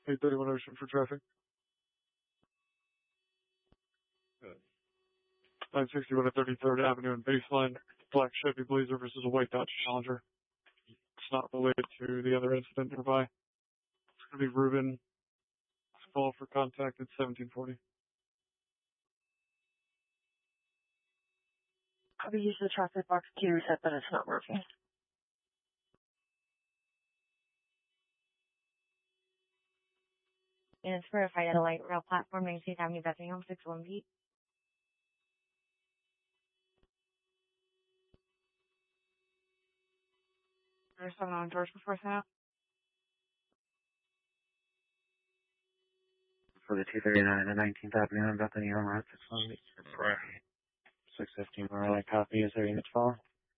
831 Ocean for traffic. Good. 961 at 33rd Avenue and Baseline. Black Chevy Blazer versus a white Dodge Challenger. It's not related to the other incident nearby. It's going to be Ruben. Call for contact at 1740. I've used the traffic box key reset, but it's not working. And it's verified at a light rail platform, 19th Avenue, Bethlehem, 61 feet. There's someone on George before that. For the 239 and 19th Avenue and Bethlehem, right? 618. Correct. 615 Morelli copy. Is there units follow?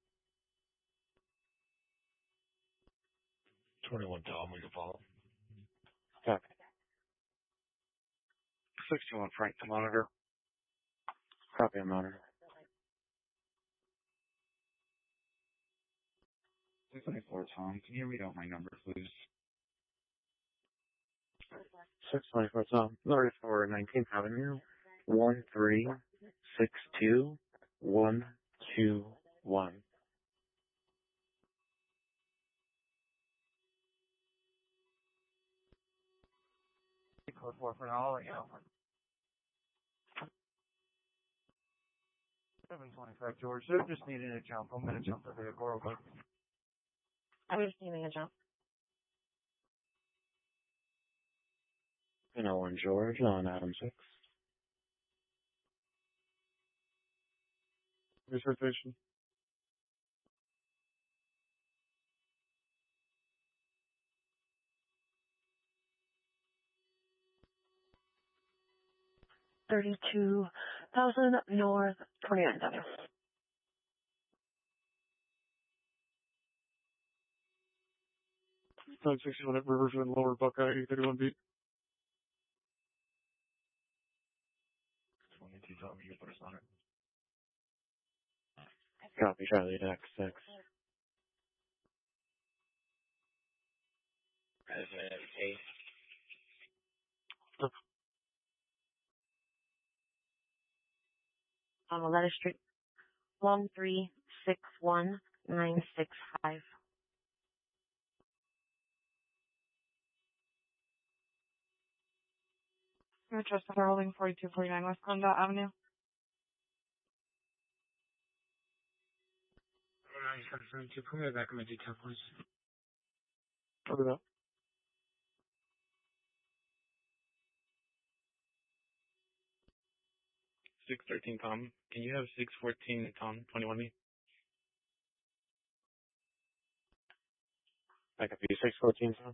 21 Tom, we can follow. Copy. 61 Frank to monitor. Copy on monitor. 624 Tom, can you read out my number, please? 624 Tom. Sorry for 19th Avenue. 1362121. Code 4 for now, yeah. 725 George, so just needing a jump. I'm going to jump the vehicle real quick. I'm just needing a jump. And Owen George on Adam 6. Reservation. $32,000 North 29th Avenue. 961 at Riversville, Lower Buckeye, 831 beat. 22 Tom, you can put us on it. Copy Charlie Deck 6. On Loretta Street, 1361965. Rochester Holding 4249 West Glendale Avenue. Put me back in my detail, please. Copy that. 613 Tom. Can you have 614 Tom 21 me? I could be 614 Tom.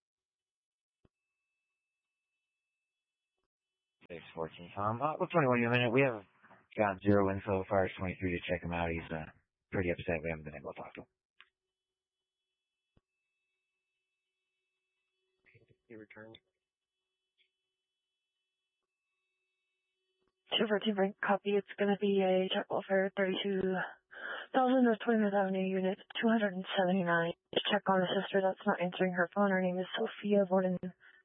614 Tom. Well, 21 in a minute. We have got zero info as far as 23 to check him out. He's pretty upset we haven't been able to talk to him. He returned. 214 Frank, copy. It's going to be a check welfare 32,000 North 29th Avenue, unit 279. Check on a sister that's not answering her phone. Her name is Sophia, born in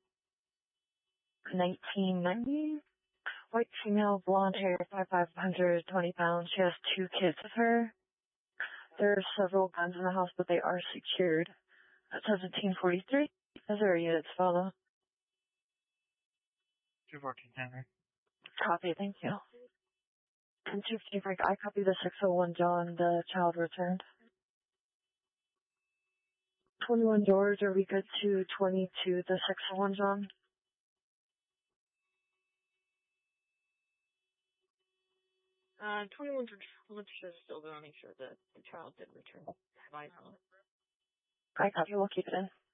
1990. White female, blonde hair, 5'5", 120 pounds. She has 2 kids with her. There are several guns in the house, but they are secured. At 1743. Is there units follow? 214 Henry. Copy, thank you. And 215 Frank, I copy the 601 John, the child returned. 21 George, are we good to 22, the 601 John? Uh, 21 George, let's just still go and make sure that the child did return. I copy, we'll keep it in.